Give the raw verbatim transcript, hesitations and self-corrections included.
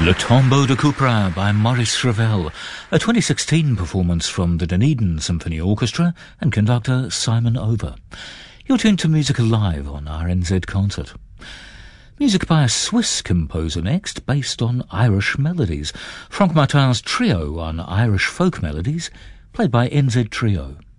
Le Tombeau de Couperin by Maurice Ravel, a twenty sixteen performance from the Dunedin Symphony Orchestra and conductor Simon Over. You're tuned to Music Alive on R N Z Concert. Music by a Swiss composer next, based on Irish melodies. Franck Martin's Trio on Irish folk melodies, played by N Z Trio.